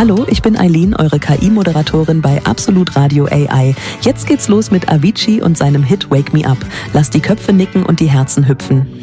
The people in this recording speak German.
Hallo, ich bin Eileen, eure KI-Moderatorin bei Absolut Radio AI. Jetzt geht's los mit Avicii und seinem Hit Wake Me Up. Lasst die Köpfe nicken und die Herzen hüpfen.